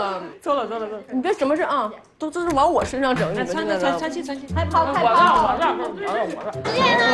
错了。 你别什么事啊，都是往我身上整，你们参亲， 还跑， 我让。 时间呢？